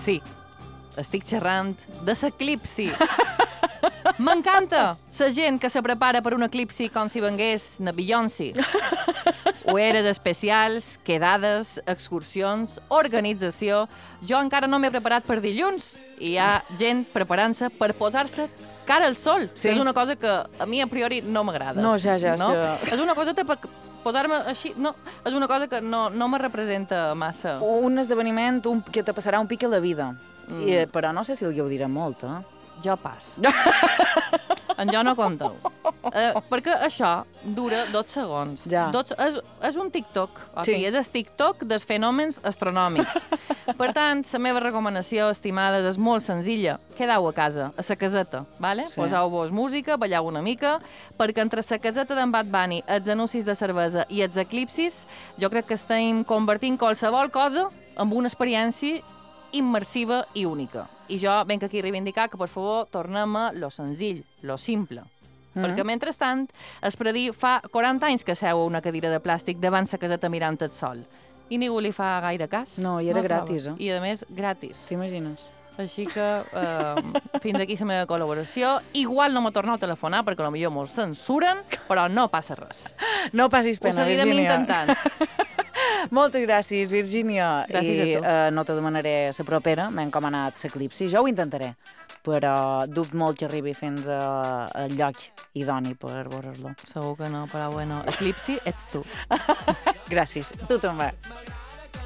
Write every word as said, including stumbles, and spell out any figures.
Sí, estic xerrant de l'eclipsi. M'encanta la gent que se prepara per un eclipsi com si vengués na Beyoncé. Ueres especials, quedades, excursions, organització... Jo encara no m'he preparat per dilluns i hi ha gent preparant-se per posar-se cara al sol. Sí. És una cosa que a mi a priori no m'agrada. No, ja, ja, no? això- És una cosa per posar-me així... No, és una cosa que no, no me representa massa. Un esdeveniment un, que te passarà un pic a la vida. Mm. I, però no sé si el gaudirà molt, eh? Jo pas. En jo no compteu. Eh, perquè això dura dotze segons. Ja. dotze, és, és un TikTok. O Sí. sigui, és el TikTok dels fenòmens astronòmics. Per tant, la meva recomanació, estimades, és molt senzilla. Quedau a casa, a sa caseta, vale? Sí. Poseu-vos música, ballau una mica, perquè entre sa caseta d'en Bad Bunny, els anuncis de cervesa i els eclipsis, jo crec que estem convertint qualsevol cosa en una experiència immersiva i única. I jo venc aquí a reivindicar que, per favor, tornem a lo senzill, lo simple. Mm. Perquè, mentrestant, es predir fa quaranta anys que seu a una cadira de plàstic davant sa caseta mirant el sol. I ningú li fa gaire cas. No, i era troba. gratis, eh? I, a més, gratis. T'imagines? Així que eh, fins aquí la meva col·laboració. Igual no m'ho torneu a telefonar perquè potser m'ho censuren, però no passa res. No passis Ho pena, seguirem Virgínia. intentant. Moltes gràcies, Virgínia. Gràcies a I tu. eh, no te demanaré la propera, m'ha encomanat l'eclipsi. Jo ho intentaré, però dubto molt que arribi fins a- al lloc idoni per veure-lo. Segur que no, però bueno, eclipsi ets tu. Gràcies. Tu també.